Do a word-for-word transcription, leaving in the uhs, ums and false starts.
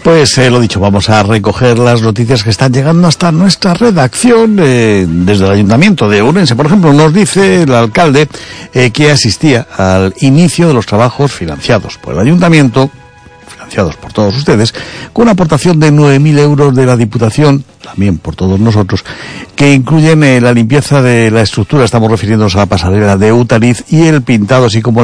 Pues eh, lo dicho, vamos a recoger las noticias que están llegando hasta nuestra redacción eh, desde el Ayuntamiento de Ourense. Por ejemplo, nos dice el alcalde eh, que asistía al inicio de los trabajos financiados por el Ayuntamiento, financiados por todos ustedes, con una aportación de nueve mil euros de la Diputación, también por todos nosotros, que incluyen eh, la limpieza de la estructura, estamos refiriéndonos a la pasarela de Utariz, y el pintado, así como